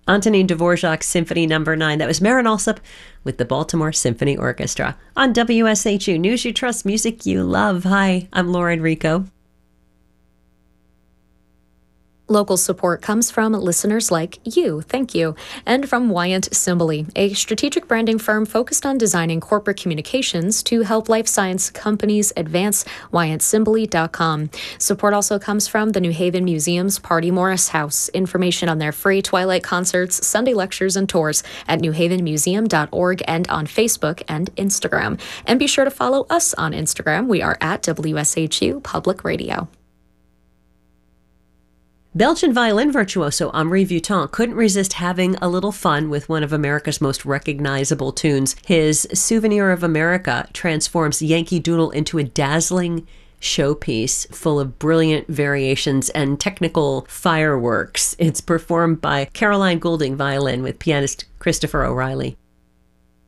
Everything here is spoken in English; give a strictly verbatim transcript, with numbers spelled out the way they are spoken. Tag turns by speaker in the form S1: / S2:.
S1: Antonin Dvorak's Symphony Number nine. That was Marin Alsop with the Baltimore Symphony Orchestra. On W S H U, News You Trust, Music You Love. Hi, I'm Lauren Rico.
S2: Local support comes from listeners like you, thank you, and from Wyant Simboli, a strategic branding firm focused on designing corporate communications to help life science companies advance. Wyant Simboli dot com. Support also comes from the New Haven Museum's Party Morris House. Information on their free Twilight concerts, Sunday lectures, and tours at new haven museum dot org and on Facebook and Instagram. And be sure to follow us on Instagram. We are at W S H U Public Radio.
S1: Belgian violin virtuoso Henri Vuitton couldn't resist having a little fun with one of America's most recognizable tunes. His Souvenir of America transforms Yankee Doodle into a dazzling showpiece full of brilliant variations and technical fireworks. It's performed by Caroline Goulding, violin, with pianist Christopher O'Reilly.